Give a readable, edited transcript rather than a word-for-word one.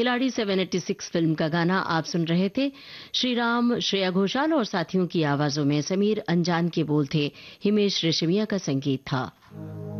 खिलाड़ी 786 फिल्म का गाना आप सुन रहे थे। श्री राम, श्रेया घोषाल और साथियों की आवाजों में। समीर अंजान के बोल थे, हिमेश रेशमिया का संगीत था।